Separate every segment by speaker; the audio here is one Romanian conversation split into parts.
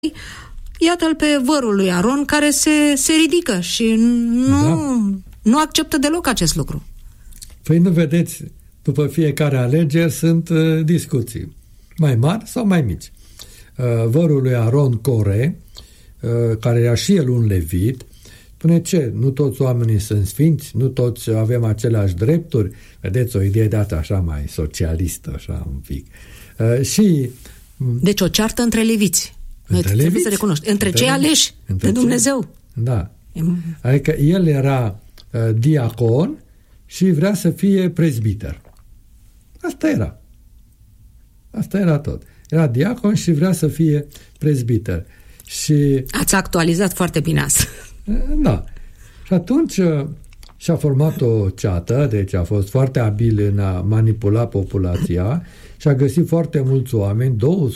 Speaker 1: iată-l pe vărul lui Aron care se ridică și nu acceptă deloc acest lucru.
Speaker 2: Păi nu vedeți, după fiecare alegeri sunt discuții, mai mari sau mai mici. Vărul lui Aron, Core, care era și el un levit, spune ce? Nu toți oamenii sunt sfinți? Nu toți avem aceleași drepturi? Vedeți, o idee dată așa mai socialistă, așa un pic.
Speaker 1: Deci o ceartă între leviți. Trebuie să recunoști. Între cei aleși de Dumnezeu.
Speaker 2: Da. Adică el era diacon și vrea să fie prezbiter. Asta era tot. Era diacon și vrea să fie prezbiter. Și
Speaker 1: ați actualizat foarte bine asta.
Speaker 2: Da. Și atunci și-a format o ceată, deci a fost foarte abil în a manipula populația și a găsit foarte mulți oameni,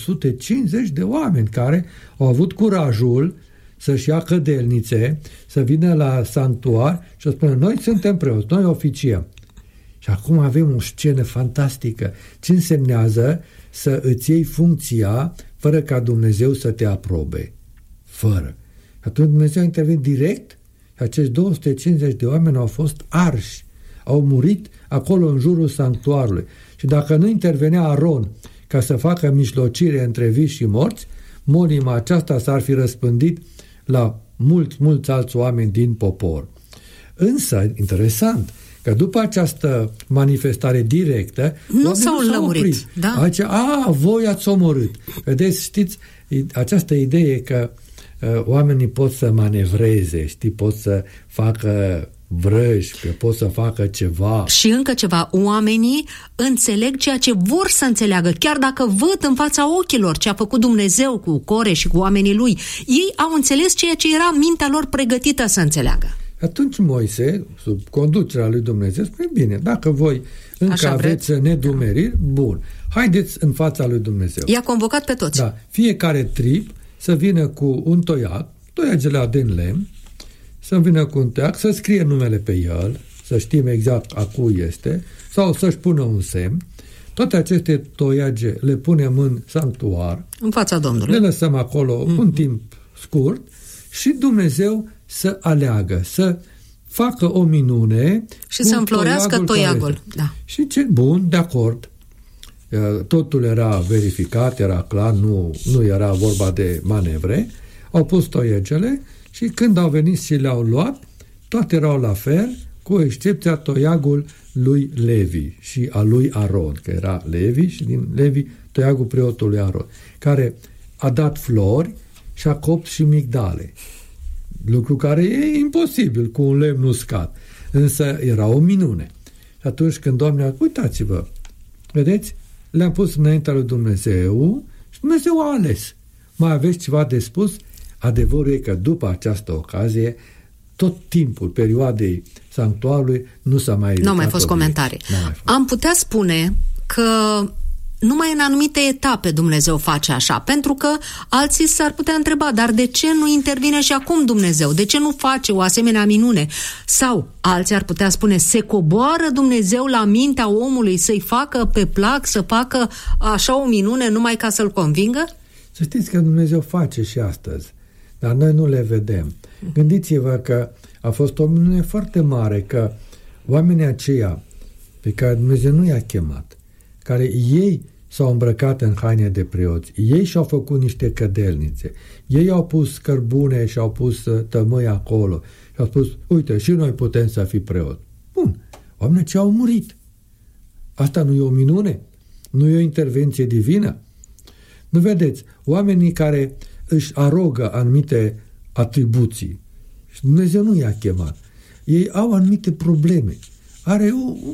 Speaker 2: 250 de oameni care au avut curajul să-și ia cădelnițe, să vină la sanctuar și să spună, noi suntem preoți, noi oficiem. Și acum avem o scenă fantastică. Ce însemnează să îți iei funcția fără ca Dumnezeu să te aprobe? Fără. Atunci Dumnezeu a intervenit direct și acești 250 de oameni au fost arși. Au murit acolo în jurul sanctuarului. Și dacă nu intervenea Aron ca să facă mijlocire între vii și morți, monima aceasta s-ar fi răspândit la mulți alți oameni din popor. Însă, interesant, că după această manifestare directă,
Speaker 1: nu s-au lămurit. Da.
Speaker 2: Voi ați omorât. Vedeți, știți, această idee că oamenii pot să manevreze, pot să facă vrăji, că pot să facă ceva.
Speaker 1: Și încă ceva, oamenii înțeleg ceea ce vor să înțeleagă, chiar dacă văd în fața ochilor ce a făcut Dumnezeu cu Core și cu oamenii lui. Ei au înțeles ceea ce era mintea lor pregătită să înțeleagă.
Speaker 2: Atunci Moise, sub conducerea lui Dumnezeu, spune, bine, dacă voi încă aveți nedumeriri, bun, haideți în fața lui Dumnezeu.
Speaker 1: I-a convocat pe toți.
Speaker 2: Da, fiecare trib să vină cu un toiac, toiagele din lemn, să vină cu un toiac, să scrie numele pe el, să știm exact a cui este, sau să-și pună un semn. Toate aceste toiage le punem în sanctuar,
Speaker 1: în fața Domnului.
Speaker 2: Le lăsăm acolo un timp scurt și Dumnezeu să aleagă, să facă o minune
Speaker 1: și să înflorească toiagul. Da.
Speaker 2: Și bun, de acord. Totul era verificat, era clar, nu era vorba de manevre. Au pus toiegele și când au venit și le-au luat, toate erau la fel, cu excepția toiagul lui Levi și a lui Aron, că era Levi și din Levi toiagul preotului Aron, care a dat flori și a copt și migdale. Lucru care e imposibil cu un lemn uscat. Însă era o minune. Și atunci când Doamne, uitați-vă, vedeți? Le-am pus înaintea lui Dumnezeu și Dumnezeu a ales. Mai aveți ceva de spus? Adevărul e că după această ocazie, tot timpul perioadei sanctuarului nu s-a mai ridicat.
Speaker 1: Nu mai fost comentarii. Am putea spune că numai în anumite etape Dumnezeu face așa, pentru că alții s-ar putea întreba, dar de ce nu intervine și acum Dumnezeu? De ce nu face o asemenea minune? Sau alții ar putea spune, se coboară Dumnezeu la mintea omului să-i facă pe plac, să facă așa o minune numai ca să-l convingă?
Speaker 2: Să știți că Dumnezeu face și astăzi, dar noi nu le vedem. Gândiți-vă că a fost o minune foarte mare, că oamenii aceia pe care Dumnezeu nu i-a chemat, care ei s-au îmbrăcat în haine de preoți, ei și-au făcut niște cădelnițe, ei au pus cărbune și au pus tămâi acolo și au spus, uite, și noi putem să fim preoți. Bun, oamenii ce au murit. Asta nu e o minune? Nu e o intervenție divină? Nu vedeți? Oamenii care își arogă anumite atribuții și Dumnezeu nu i-a chemat. Ei au anumite probleme. Are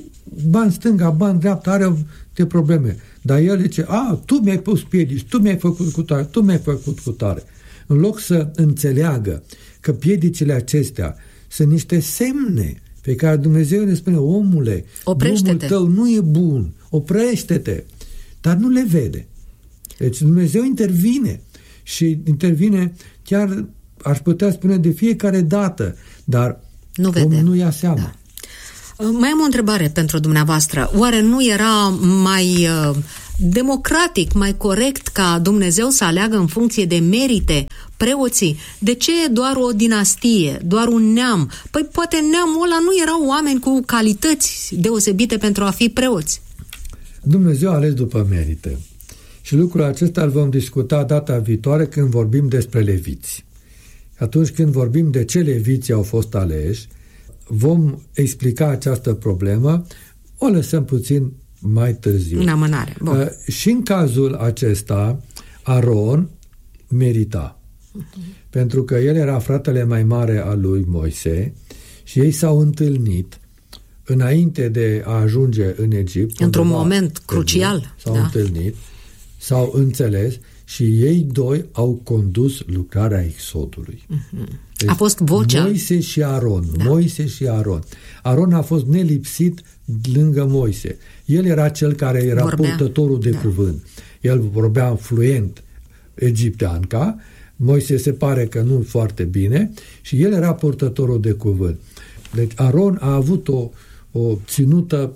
Speaker 2: bani stânga, bani dreapta, are de probleme. Dar el zice, tu mi-ai pus piedici, tu mi-ai făcut cu tare, tu mi-ai făcut cu tare. În loc să înțeleagă că piedicile acestea sunt niște semne pe care Dumnezeu le spune, omule, drumul tău nu e bun, oprește-te. Dar nu le vede. Deci Dumnezeu intervine și intervine chiar, aș putea spune, de fiecare dată, dar
Speaker 1: nu vede.
Speaker 2: omul nu ia seama. Da.
Speaker 1: Mai am o întrebare pentru dumneavoastră. Oare nu era mai democratic, mai corect ca Dumnezeu să aleagă în funcție de merite preoții? De ce doar o dinastie, doar un neam? Păi poate neamul ăla nu erau oameni cu calități deosebite pentru a fi preoți.
Speaker 2: Dumnezeu a ales după merite. Și lucrul acesta îl vom discuta data viitoare când vorbim despre leviți. Atunci când vorbim de ce leviții au fost aleși, vom explica această problemă, o lăsăm puțin mai târziu.
Speaker 1: În amânare. Bun.
Speaker 2: Și în cazul acesta, Aron merita. Pentru că el era fratele mai mare al lui Moise și ei s-au întâlnit înainte de a ajunge în Egipt.
Speaker 1: Într-un moment crucial.
Speaker 2: S-au întâlnit, s-au înțeles și ei doi au condus lucrarea Exodului. Deci,
Speaker 1: a fost vocea.
Speaker 2: Moise și Aron. Da. Moise și Aron. Aron a fost nelipsit lângă Moise. El era cel care era purtătorul de cuvânt. El vorbea fluent egipteanca, Moise se pare că nu foarte bine și el era purtătorul de cuvânt. Deci Aron a avut o ținută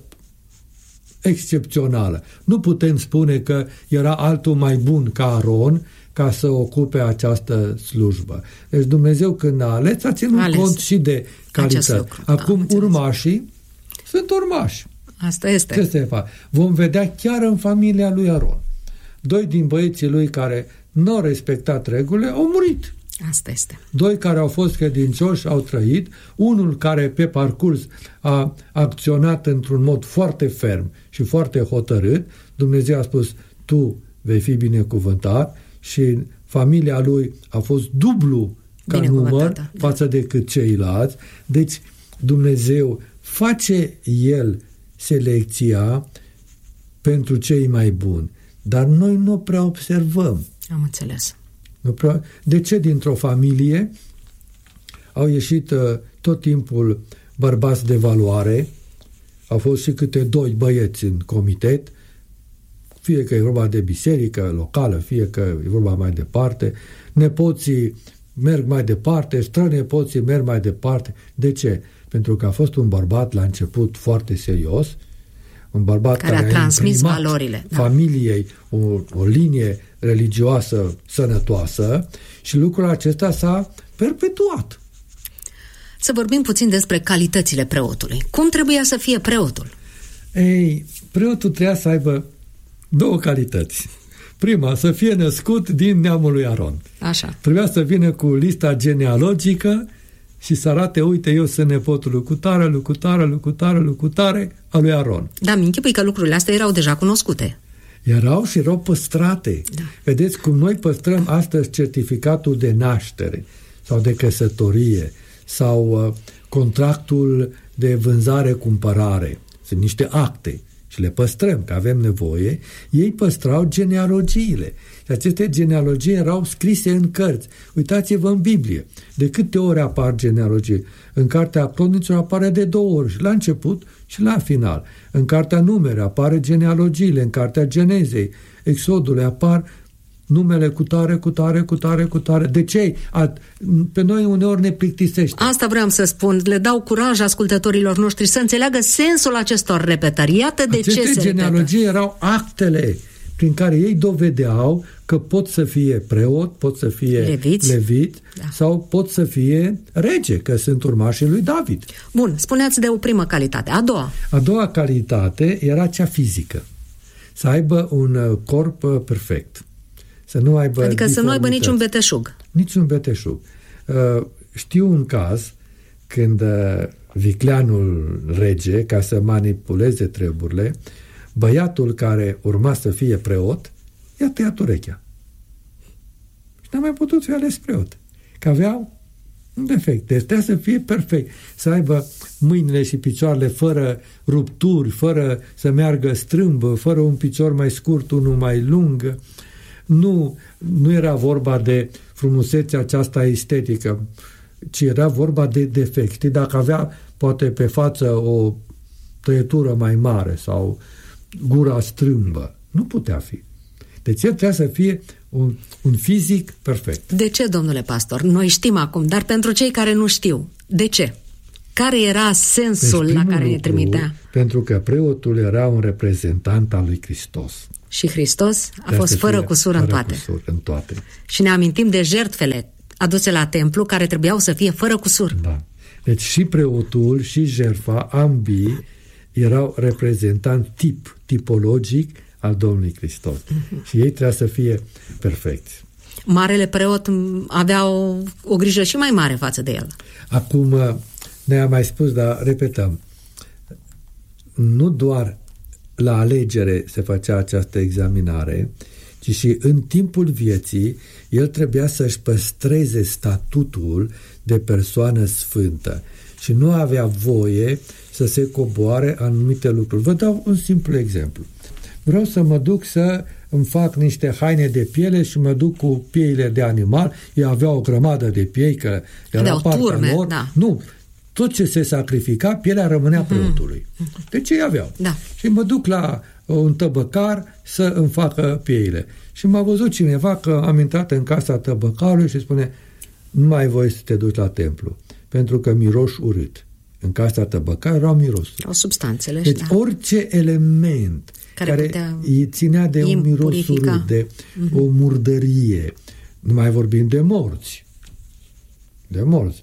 Speaker 2: excepțională. Nu putem spune că era altul mai bun ca Aron ca să ocupe această slujbă. Deci Dumnezeu când a ales, a ținut cont și de calitate. Acum urmașii sunt urmași.
Speaker 1: Asta este.
Speaker 2: Ce se face? Vom vedea chiar în familia lui Aron. Doi din băieții lui care nu au respectat regulile au murit.
Speaker 1: Asta este.
Speaker 2: Doi care au fost credincioși au trăit, unul care pe parcurs a acționat într-un mod foarte ferm și foarte hotărât. Dumnezeu a spus, tu vei fi binecuvântat și familia lui a fost dublu ca număr față decât ceilalți. Deci Dumnezeu face El selecția pentru cei mai buni, dar noi nu prea observăm.
Speaker 1: Am înțeles.
Speaker 2: De ce dintr-o familie au ieșit tot timpul bărbați de valoare, au fost și câte doi băieți în comitet, fie că e vorba de biserică locală, fie că e vorba mai departe, nepoții merg mai departe, strănepoții merg mai departe. De ce? Pentru că a fost un bărbat la început foarte serios, un bărbat care a transmis valorile familiei o linie religioasă sănătoasă și lucrul acesta s-a perpetuat.
Speaker 1: Să vorbim puțin despre calitățile preotului. Cum trebuia să fie preotul?
Speaker 2: Ei, preotul trebuia să aibă două calități. Prima, să fie născut din neamul lui Aron.
Speaker 1: Așa.
Speaker 2: Trebuia să vină cu lista genealogică și să arate, uite, eu sunt nepotul lui cutare a lui Aron.
Speaker 1: Da, mi-închipui că lucrurile astea erau deja cunoscute.
Speaker 2: Erau și erau păstrate. Da. Vedeți cum noi păstrăm astăzi certificatul de naștere sau de căsătorie sau contractul de vânzare-cumpărare. Sunt niște acte și le păstrăm, că avem nevoie. Ei păstrau genealogiile. Și aceste genealogii erau scrise în cărți. Uitați-vă în Biblie. De câte ori apar genealogii? În Cartea Cronicilor apare de 2 ori, și la început și la final. În Cartea Numere apare genealogiile, în Cartea Genezei, Exodului apar numele cutare. De ce? Pe noi uneori ne plictisește.
Speaker 1: Asta vreau să spun. Le dau curaj ascultătorilor noștri să înțeleagă sensul acestor repetări. Iată de ce se repetă.
Speaker 2: Aceste genealogii erau actele prin care ei dovedeau că pot să fie preot, pot să fie levit sau pot să fie rege, că sunt urmașii lui David.
Speaker 1: Bun, spuneați de o primă calitate. A doua?
Speaker 2: A doua calitate era cea fizică. Să aibă un corp perfect. Să nu aibă
Speaker 1: să nu aibă niciun beteșug.
Speaker 2: Niciun beteșug. Știu un caz când vicleanul rege, ca să manipuleze treburile, băiatul care urma să fie preot, i-a tăiat urechea. Și n-a mai putut fi ales preot. Că avea un defect. Deci trebuie să fie perfect. Să aibă mâinile și picioarele fără rupturi, fără să meargă strâmbă, fără un picior mai scurt, unul mai lung. Nu era vorba de frumusețea aceasta estetică, ci era vorba de defect. Știi, dacă avea poate pe față o tăietură mai mare sau gura strâmbă, nu putea fi. Deci el trebuia să fie un fizic perfect.
Speaker 1: De ce, domnule pastor? Noi știm acum, dar pentru cei care nu știu, de ce? Care era sensul la care ne trimitea?
Speaker 2: Pentru că preotul era un reprezentant al lui Hristos.
Speaker 1: Și Hristos a fost fără cusur în toate. Și ne amintim de jertfele aduse la templu, care trebuiau să fie fără cusur.
Speaker 2: Da. Deci și preotul și jertfa, ambii, erau reprezentanți tipologic al Domnului Hristos. Și ei trebuia să fie perfecți.
Speaker 1: Marele preot avea o grijă și mai mare față de el.
Speaker 2: Acum, ne-am mai spus, dar repetăm, nu doar la alegere se făcea această examinare, ci și în timpul vieții el trebuia să-și păstreze statutul de persoană sfântă și nu avea voie să se coboare anumite lucruri. Vă dau un simplu exemplu. Vreau să mă duc să îmi fac niște haine de piele și mă duc cu pieile de animal. Ei aveau o grămadă de piei, că era partea lor. Da. Nu, tot ce se sacrifica, pielea rămânea preotului. Deci ei aveau. Da. Și mă duc la un tăbăcar să îmi facă pieile. Și m-a văzut cineva că am intrat în casa tăbăcarului și spune: nu mai ai voie să te duci la templu, pentru că miroși urât. În casa tăbăcarului erau mirosuri.
Speaker 1: Erau substanțele.
Speaker 2: Deci orice element care îi ținea de un miros urât, de o murdărie. Nu mai vorbim de morți. De morți.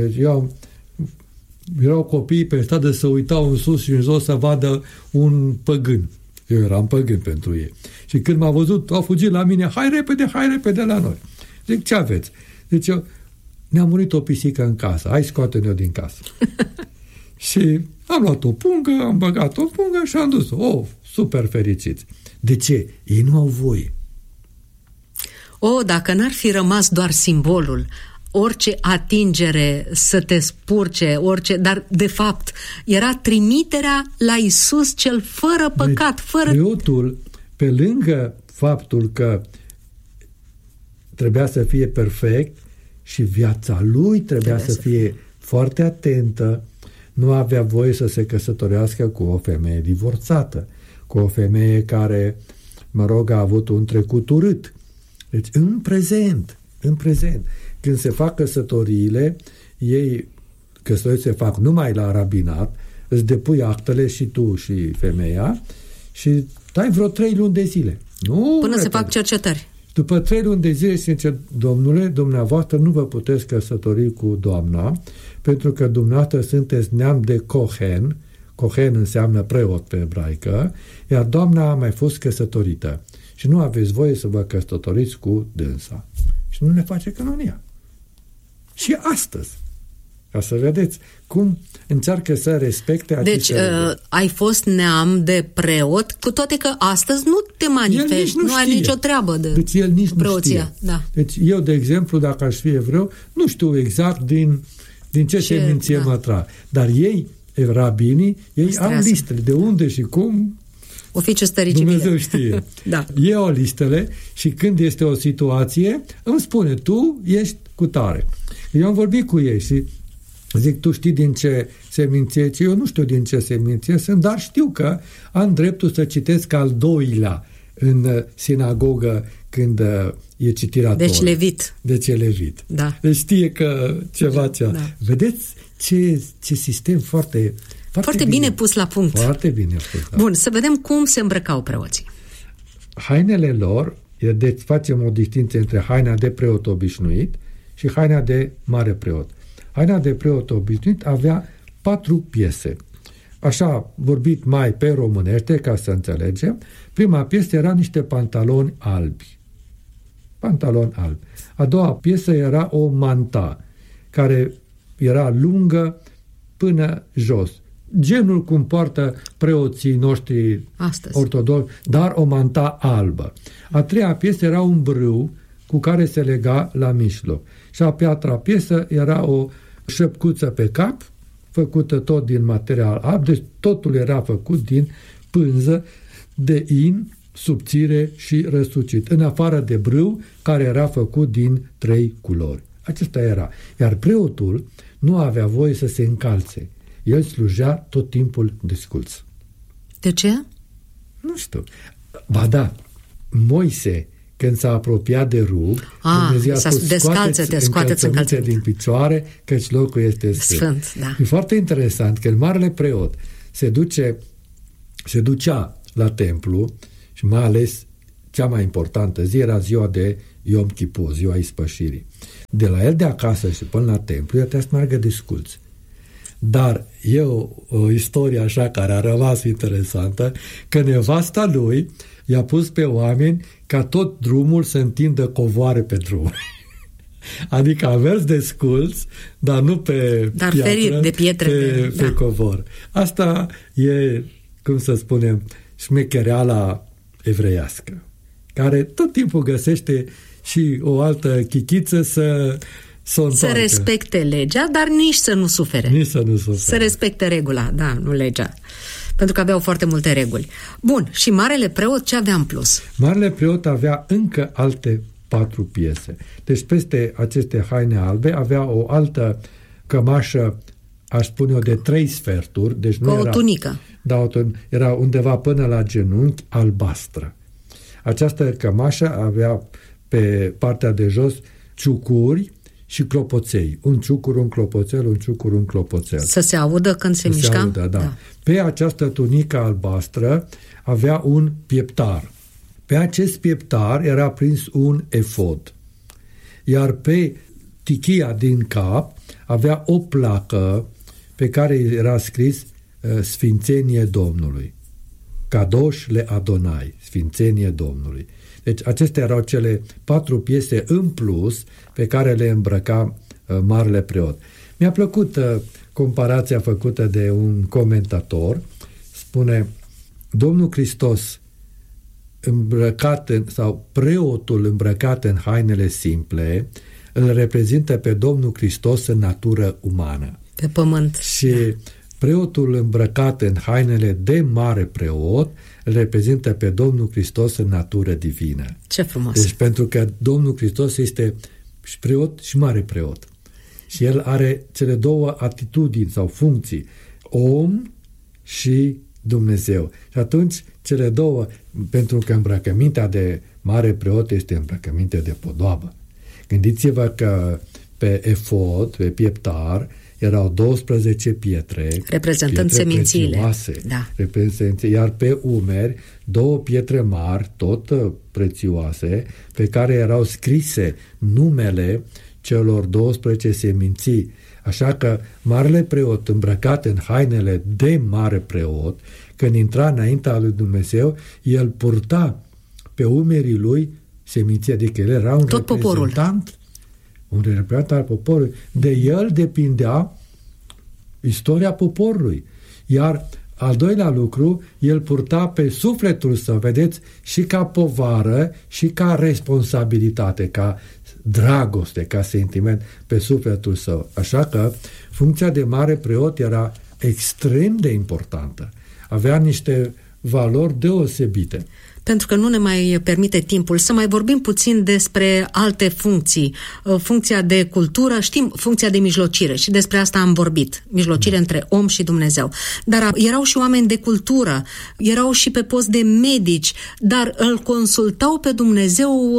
Speaker 2: Erau copii pe stradă să uitau în sus și în jos să vadă un păgân. Eu eram păgân pentru ei. Și când m-a văzut, au fugit la mine: hai repede la noi. Zic: ce aveți? Deci ne-a murit o pisică în casă. Hai, scoate-ne-o din casă. Și am luat o pungă, am băgat o pungă și am dus-o. Super fericiți. De ce? Ei nu au voie.
Speaker 1: Dacă n-ar fi rămas doar simbolul, orice atingere să te spurce, dar de fapt era trimiterea la Iisus cel fără păcat, fără...
Speaker 2: Preotul, pe lângă faptul că trebuia să fie perfect și viața lui trebuia să fie foarte atentă, nu avea voie să se căsătorească cu o femeie divorțată, cu o femeie care, a avut un trecut urât. Deci în prezent, când se fac căsătoriile, căsătorii se fac numai la rabinat, îți depui actele și tu și femeia și dai vreo 3 luni de zile.
Speaker 1: Până se fac cercetări.
Speaker 2: După 3 luni de zile se zice: domnule, dumneavoastră nu vă puteți căsători cu doamna, pentru că dumneavoastră sunteți neam de Cohen. Cohen înseamnă preot pe ebraică, iar doamna a mai fost căsătorită și nu aveți voie să vă căsătoriți cu dânsa. Și nu ne face canonia. Și astăzi, ca să vedeți cum încearcă să respecte aceste reguli.
Speaker 1: Ai fost neam de preot, cu toate că astăzi nu te manifesti, nu ai nicio treabă de
Speaker 2: deci el nici
Speaker 1: preoția.
Speaker 2: Nu știe. Da. Deci eu, de exemplu, dacă aș fi evreu, nu știu exact din ce seminție mă trag. Dar ei, rabinii, ei au listele de unde și cum.
Speaker 1: Oficiul stării civile.
Speaker 2: Dumnezeu știe.
Speaker 1: Da.
Speaker 2: Ei au listele și când este o situație, îmi spune: tu ești cu tare. Eu am vorbit cu ei și zic: tu știi din ce seminție? Eu nu știu din ce seminție sunt, dar știu că am dreptul să citesc al 2-lea în sinagogă când e citirea Torei.
Speaker 1: Deci levit.
Speaker 2: Deci e levit. Da. Deci știe că ceva Da. Vedeți ce sistem foarte
Speaker 1: bine pus la punct.
Speaker 2: Foarte bine pus. Da.
Speaker 1: Bun, să vedem cum se îmbrăcau preoții.
Speaker 2: Hainele lor, deci facem o distinție între haina de preot obișnuit și haina de mare preot. Haina de preot obișnuit avea 4 piese. Așa, vorbit mai pe românește, ca să înțelegem, prima piesă era niște pantaloni albi. Pantaloni albi. A doua piesă era o manta, care era lungă până jos. Genul cum poartă preoții noștri astăzi, ortodoxi, dar o manta albă. A treia piesă era un brâu cu care se lega la mijloc. Și a patra piesă era o șăpcuță pe cap, făcută tot din material alb, deci totul era făcut din pânză de in, subțire și răsucit, în afară de brâu, care era făcut din 3 culori. Acesta era. Iar preotul nu avea voie să se încalțe. El slujea tot timpul desculț.
Speaker 1: De ce?
Speaker 2: Nu știu. Ba da, Moise, când s-a apropiat de rug, Dumnezeu a spus,
Speaker 1: scoateți încălțăminte
Speaker 2: din picioare, căci locul este sfânt.
Speaker 1: Da.
Speaker 2: E foarte interesant că marele preot se ducea la templu și mai ales cea mai importantă zi era ziua de Yom Kippur, ziua ispășirii. De la el de acasă și până la templu, el trebuia să meargă desculț. Dar e o istorie așa care a rămas interesantă, că nevasta lui i-a pus pe oameni ca tot drumul să întindă covoare pe drum. Adică a mers desculț, dar nu pe piatră,
Speaker 1: de pietre,
Speaker 2: pe covor. Asta e, cum să spunem, șmechereala evreiască, care tot timpul găsește și o altă chichiță să
Speaker 1: respecte legea, dar nici să nu sufere. Să respecte regula, da, nu legea. Pentru că aveau foarte multe reguli. Bun, și marele preot ce avea în plus? Marele preot avea încă alte 4 piese. Deci peste aceste haine albe avea o altă cămașă, aș spune-o, de 3 sferturi. Deci nu o tunică.
Speaker 2: Da, era undeva până la genunchi, albastră. Această cămașă avea pe partea de jos ciucuri și clopoței. Un ciucur, un clopoțel, un ciucur, un clopoțel. Să
Speaker 1: se audă când se mișca?
Speaker 2: Se audă, da. Pe această tunică albastră avea un pieptar. Pe acest pieptar era prins un efod. Iar pe tichia din cap avea o placă pe care era scris Sfințenie Domnului. Kadosh le Adonai, Sfințenie Domnului. Deci acestea erau cele 4 piese în plus pe care le îmbrăca marele preot. Mi-a plăcut comparația făcută de un comentator. Spune, Domnul Hristos sau preotul îmbrăcat în hainele simple îl reprezintă pe Domnul Hristos în natură umană.
Speaker 1: Pe pământ.
Speaker 2: Și preotul îmbrăcat în hainele de mare preot îl reprezintă pe Domnul Hristos în natură divină.
Speaker 1: Ce frumos!
Speaker 2: Deci pentru că Domnul Hristos este și preot și mare preot. Și el are cele 2 atitudini sau funcții, om și Dumnezeu. Și atunci cele 2, pentru că îmbrăcămintea de mare preot este îmbrăcăminte de podoabă. Gândiți-vă că pe efod, pe pieptar, erau 12 pietre
Speaker 1: reprezentând semințiile.
Speaker 2: Da. Iar pe umeri 2 pietre mari, tot prețioase, pe care erau scrise numele celor 12 seminții. Așa că marele preot, îmbrăcat în hainele de mare preot, când intra înaintea lui Dumnezeu, el purta pe umerii lui seminția, adică el era un
Speaker 1: tot
Speaker 2: reprezentant, un reprezentant al poporului. De el depindea istoria poporului. Iar al doilea lucru, el purta pe sufletul său, vedeți, și ca povară și ca responsabilitate, ca dragoste, ca sentiment pe sufletul său. Așa că funcția de mare preot era extrem de importantă. Avea niște valori deosebite.
Speaker 1: Pentru că nu ne mai permite timpul să mai vorbim puțin despre alte funcții. Funcția de cultură, știm, funcția de mijlocire și despre asta am vorbit. Mijlocire între om și Dumnezeu. Dar erau și oameni de cultură, erau și pe post de medici, dar îl consultau pe Dumnezeu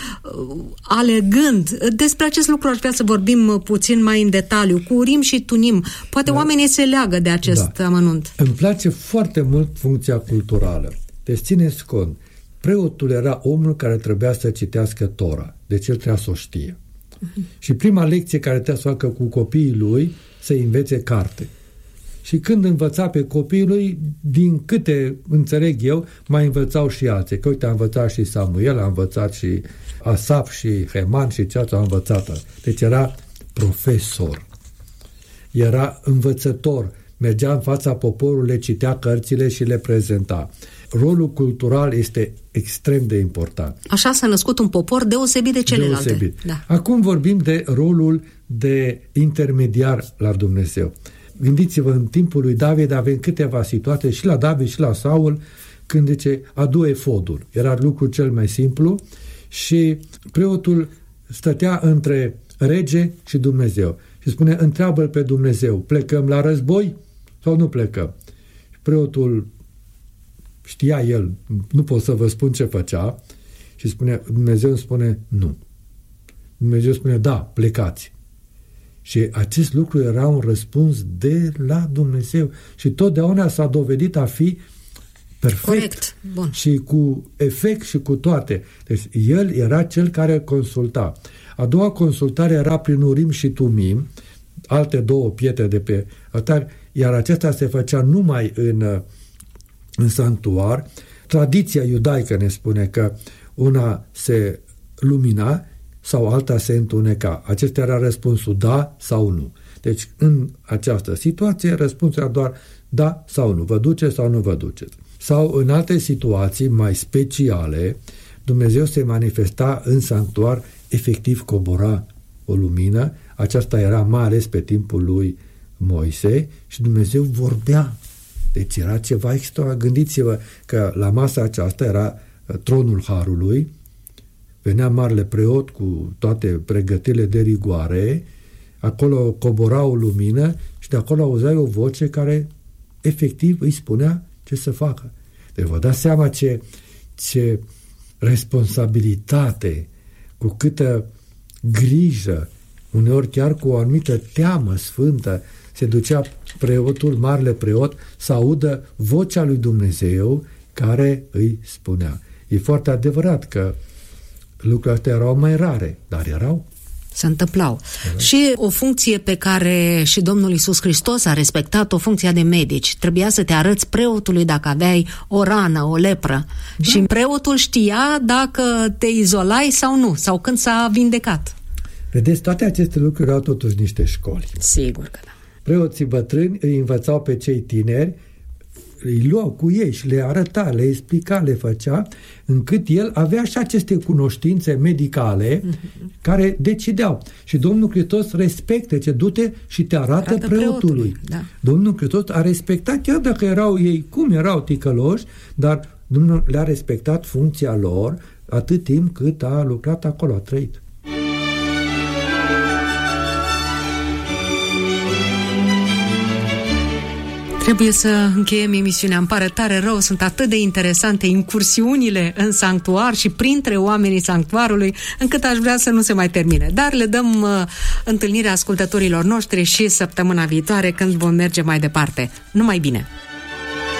Speaker 1: alegând. Despre acest lucru aș vrea să vorbim puțin mai în detaliu, cu Urim și Tunim. Poate oamenii se leagă de acest amănunt.
Speaker 2: Îmi place foarte mult funcția culturală. Deci țineți cont, preotul era omul care trebuia să citească Tora, deci el trebuia să o știe. Și prima lecție care trebuia să facă cu copiii lui, să învețe carte. Și când învăța pe copiii lui, din câte înțeleg eu, mai învățau și alții. Că uite, a învățat și Samuel, a învățat și Asaf și Heman și cealaltă a învățat. Deci era profesor, era învățător, mergea în fața poporului, le citea cărțile și le prezenta. Rolul cultural este extrem de important.
Speaker 1: Așa s-a născut un popor deosebit de celelalte.
Speaker 2: Deosebit. Da. Acum vorbim de rolul de intermediar la Dumnezeu. Gândiți-vă, în timpul lui David avem câteva situații, și la David și la Saul, când zice, adu efodul. Era lucrul cel mai simplu și preotul stătea între rege și Dumnezeu. Și spune, întreabă-l pe Dumnezeu, plecăm la război sau nu plecăm? Și preotul știa el, nu pot să vă spun ce făcea, și Și Dumnezeu îmi spune nu. Dumnezeu spune da, plecați. Și acest lucru era un răspuns de la Dumnezeu și totdeauna s-a dovedit a fi perfect.
Speaker 1: Corect. Bun.
Speaker 2: Și cu efect și cu toate. Deci el era cel care consulta. A doua consultare era prin Urim și Tumim, alte două pietre de pe altar, iar acesta se făcea numai în sanctuar. Tradiția iudaică ne spune că una se lumina sau alta se întuneca. Acesta era răspunsul da sau nu. Deci în această situație răspunsul era doar da sau nu. Vă duceți sau nu vă duceți. Sau în alte situații mai speciale, Dumnezeu se manifesta în sanctuar, efectiv cobora o lumină. Aceasta era mai ales pe timpul lui Moise și Dumnezeu vorbea. Deci era ceva extra. Gândiți-vă că la masa aceasta era tronul Harului, venea marele preot cu toate pregătirile de rigoare, acolo cobora o lumină și de acolo auzeai o voce care efectiv îi spunea ce să facă. Deci vă dați seama ce responsabilitate, cu câtă grijă, uneori chiar cu o anumită teamă sfântă, se ducea preotul, marele preot, să audă vocea lui Dumnezeu care îi spunea. E foarte adevărat că lucrurile astea erau mai rare, dar erau.
Speaker 1: Se întâmplau. Și o funcție pe care și Domnul Iisus Hristos a respectat-o, funcția de medici. Trebuia să te arăți preotului dacă aveai o rană, o lepră. Da. Și preotul știa dacă te izolai sau nu, sau când s-a vindecat.
Speaker 2: Vedeți, toate aceste lucruri erau totuși niște școli.
Speaker 1: Sigur că da.
Speaker 2: Preoții bătrâni îi învățau pe cei tineri, îi luau cu ei și le arăta, le explica, le făcea, încât el avea și aceste cunoștințe medicale care decideau. Și Domnul Hristos respectă, ce du-te și te arată preotului.
Speaker 1: Da.
Speaker 2: Domnul Hristos a respectat, chiar dacă erau ei, cum erau ticăloși, dar Domnul le-a respectat funcția lor atât timp cât a lucrat acolo, a trăit.
Speaker 1: Trebuie să încheiem emisiunea. Îmi pare tare rău, sunt atât de interesante incursiunile în sanctuar și printre oamenii sanctuarului, încât aș vrea să nu se mai termine. Dar le dăm întâlnirea ascultătorilor noștri și săptămâna viitoare, când vom merge mai departe. Numai bine!